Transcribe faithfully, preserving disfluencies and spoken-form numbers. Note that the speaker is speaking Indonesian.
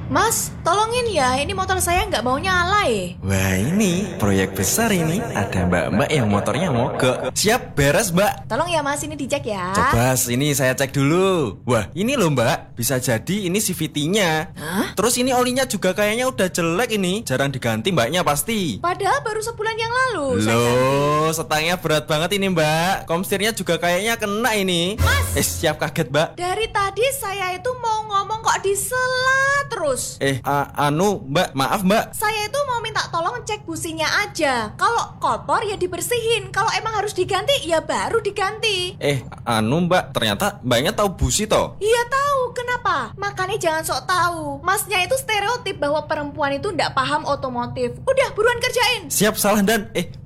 Mas, tolongin ya, ini motor saya nggak mau nyala ya. Wah ini proyek besar ini. Ada mbak-mbak yang motornya mogok. Siap, beres mbak. Tolong ya mas, ini dicek ya. Coba sini saya cek dulu. Wah ini loh mbak, bisa jadi ini C V T-nya. Hah? Terus ini olinya juga kayaknya udah jelek ini. Jarang diganti mbaknya pasti. Padahal baru sebulan yang lalu saya ganti. Loh, setangnya berat banget ini mbak. Komstirnya juga kayaknya kena ini. Mas! Eh siap kaget mbak. Dari tadi saya itu mau ngomong kok disela terus. Eh a- anu mbak, maaf mbak. Saya itu mau minta tolong cek businya aja. Kalau kotor ya dibersihin. Kalau emang harus diganti ya baru diganti. Eh anu mbak, ternyata mbaknya tahu busi toh. Iya tahu, kenapa? Makanya jangan sok tahu. Masnya itu stereotip bahwa perempuan itu ndak paham otomotif. Udah buruan kerjain. Siap, salah dan eh